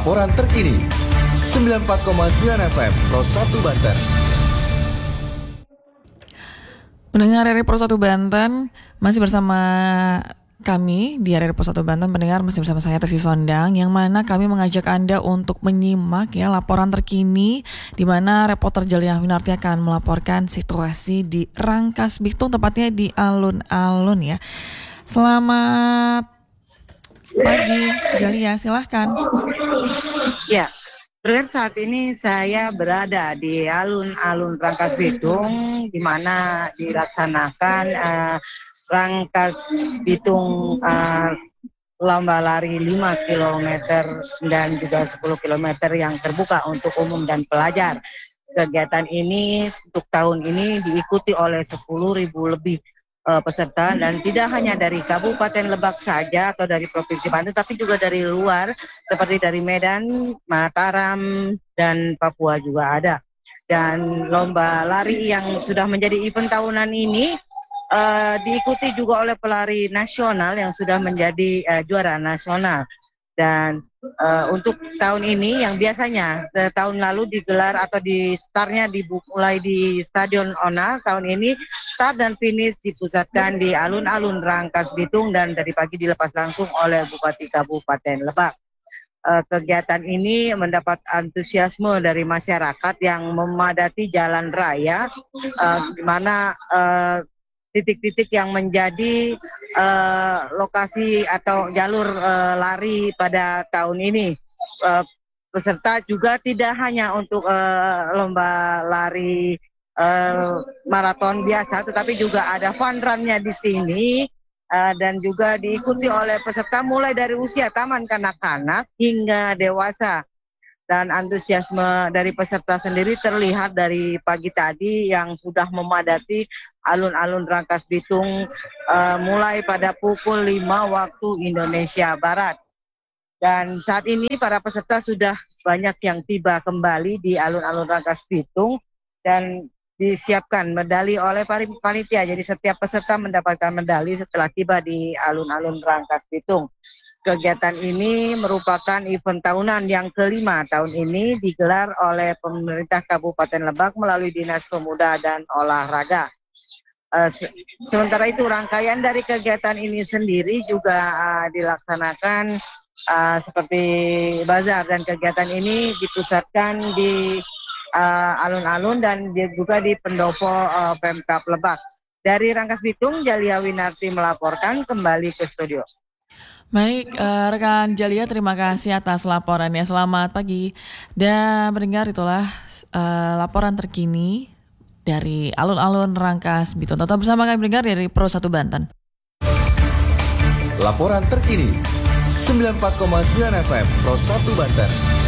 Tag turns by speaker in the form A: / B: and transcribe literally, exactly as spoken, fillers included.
A: Laporan terkini sembilan puluh empat koma sembilan F M Pro satu Banten.
B: Pendengar R R I Pro satu Banten, masih bersama kami di R R I Pro satu Banten. Pendengar masih bersama saya Tersi Sondang, yang mana kami mengajak Anda untuk menyimak ya laporan terkini, di mana reporter Jalia Winarti akan melaporkan situasi di Rangkas Bitung, tepatnya di alun-alun ya. Selamat pagi Jalia, silahkan.
C: Ya, Berkat saat ini saya berada di alun-alun Rangkas Bitung, di mana dilaksanakan uh, Rangkas Bitung uh, lomba lari lima kilometer dan juga sepuluh kilometer yang terbuka untuk umum dan pelajar. Kegiatan ini untuk tahun ini diikuti oleh sepuluh ribu lebih uh, peserta, dan tidak hanya dari Kabupaten Lebak saja atau dari Provinsi Banten, tapi juga dari luar seperti dari Medan, Mataram, dan Papua juga ada. Dan lomba lari yang sudah menjadi event tahunan ini uh, diikuti juga oleh pelari nasional yang sudah menjadi uh, juara nasional. Dan uh, untuk tahun ini yang biasanya uh, tahun lalu digelar atau di startnya dimulai di Stadion Ona, tahun ini start dan finish dipusatkan di alun-alun Rangkas Bitung dan tadi pagi dilepas langsung oleh Bupati Kabupaten Lebak. Uh, kegiatan ini mendapat antusiasme dari masyarakat yang memadati jalan raya, uh, di mana uh, titik-titik yang menjadi uh, lokasi atau jalur uh, lari pada tahun ini. Uh, peserta juga tidak hanya untuk uh, lomba lari uh, maraton biasa, tetapi juga ada fun run-nya di sini. Uh, dan juga diikuti oleh peserta mulai dari usia taman kanak-kanak hingga dewasa. Dan antusiasme dari peserta sendiri terlihat dari pagi tadi yang sudah memadati alun-alun Rangkas Bitung uh, mulai pada pukul lima waktu Indonesia Barat. Dan saat ini para peserta sudah banyak yang tiba kembali di alun-alun Rangkas Bitung dan disiapkan medali oleh panitia. Jadi setiap peserta mendapatkan medali setelah tiba di alun-alun Rangkas Bitung. Kegiatan ini merupakan event tahunan yang kelima tahun ini digelar oleh pemerintah Kabupaten Lebak melalui Dinas Pemuda dan Olahraga. Uh, se- sementara itu rangkaian dari kegiatan ini sendiri juga uh, dilaksanakan uh, seperti bazar, dan kegiatan ini dipusatkan di uh, alun-alun dan juga di pendopo uh, Pemkab Lebak. Dari Rangkas Bitung, Jalia Winarti melaporkan, kembali ke studio.
B: Baik, uh, rekan Jalia, terima kasih atas laporannya. Selamat pagi. Dan mendengar itulah uh, laporan terkini dari alun-alun Rangkas Bitung. Tetap bersama kami mendengar dari Pro satu Banten.
A: Laporan terkini sembilan puluh empat koma sembilan F M Pro satu Banten.